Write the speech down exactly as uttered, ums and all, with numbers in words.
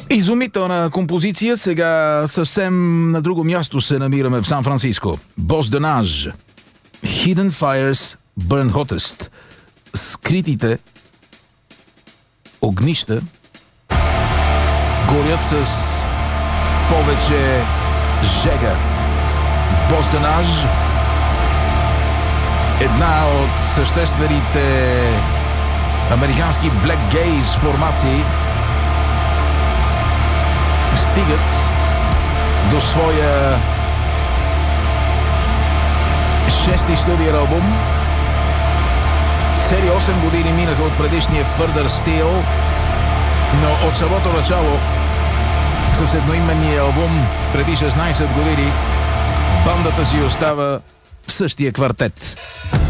Изумителна композиция. Сега съвсем на друго място се намираме в Сан-Франциско. Boss de Nage. Hidden Fires Burn Hottest. Скритите огнища горят с повече жега. Boss de Nage, една от съществените американски Black Gaze формации, стигат до своя шести студиен албум. Цели осем години минаха от предишния Further Steel, но от самото начало с едноименния албум преди шестнайсет години бандата си остава в същия квартет.